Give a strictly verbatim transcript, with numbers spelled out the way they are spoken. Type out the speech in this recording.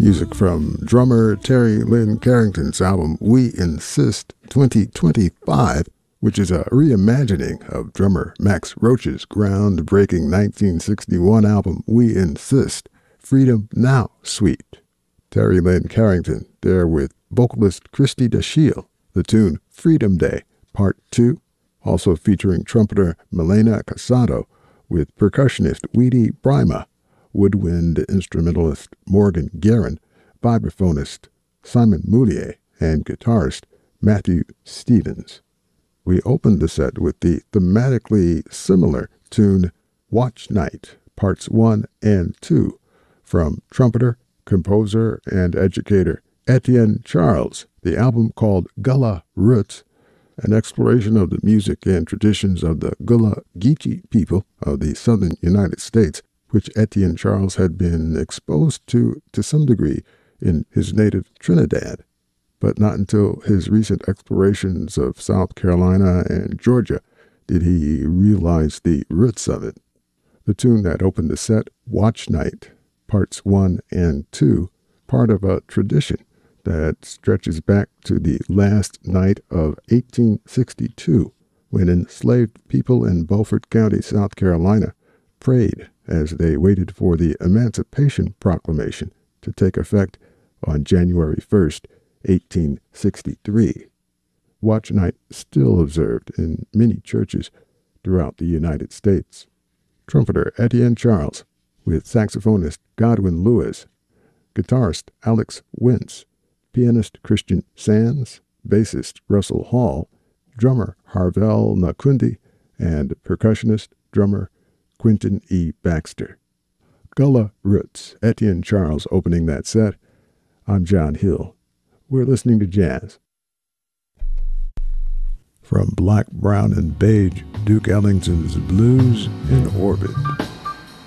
Music from drummer Terry Lynn Carrington's album We Insist twenty twenty-five, which is a reimagining of drummer Max Roach's groundbreaking nineteen sixty-one album We Insist, Freedom Now Suite. Terry Lynn Carrington there with vocalist Christy Dashiell, the tune Freedom Day, Part two, also featuring trumpeter Milena Casado with percussionist Weedy Brima, woodwind instrumentalist Morgan Guerin, vibraphonist Simon Moulier, and guitarist Matthew Stevens. We opened the set with the thematically similar tune Watch Night, Parts one and two, from trumpeter, composer, and educator Etienne Charles, the album called Gullah Roots, an exploration of the music and traditions of the Gullah Geechee people of the southern United States, which Etienne Charles had been exposed to to some degree in his native Trinidad, but not until his recent explorations of South Carolina and Georgia did he realize the roots of it. The tune that opened the set, Watch Night, Parts one and two, part of a tradition that stretches back to the last night of eighteen sixty-two, when enslaved people in Beaufort County, South Carolina, prayed as they waited for the Emancipation Proclamation to take effect on January first, eighteen sixty-three. Watch Night still observed in many churches throughout the United States. Trumpeter Etienne Charles with saxophonist Godwin Lewis, guitarist Alex Wentz, pianist Christian Sands, bassist Russell Hall, drummer Harvell Nakundi, and percussionist drummer Quentin E. Baxter. Gullah Roots, Etienne Charles opening that set. I'm John Hill. We're listening to jazz. From Black, Brown, and Beige, Duke Ellington's Blues in Orbit.